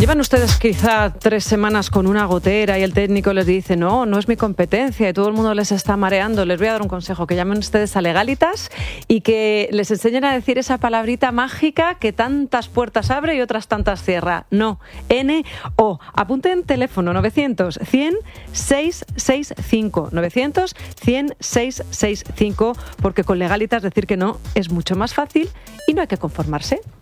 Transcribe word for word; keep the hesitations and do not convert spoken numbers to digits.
Llevan ustedes quizá tres semanas con una gotera y el técnico les dice no, no es mi competencia y todo el mundo les está mareando. Les voy a dar un consejo, que llamen ustedes a Legalitas y que les enseñen a decir esa palabrita mágica que tantas puertas abre y otras tantas cierra. No, N O. Apunten teléfono novecientos cien seiscientos sesenta y cinco. novecientos cien seiscientos sesenta y cinco, porque con Legalitas decir que no es mucho más fácil y no hay que conformarse.